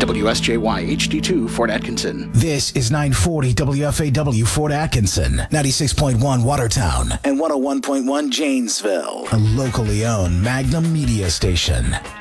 WSJY HD2 Fort Atkinson. This is 940 WFAW Fort Atkinson, 96.1 Watertown, and 101.1 Janesville, a locally owned Magnum media station.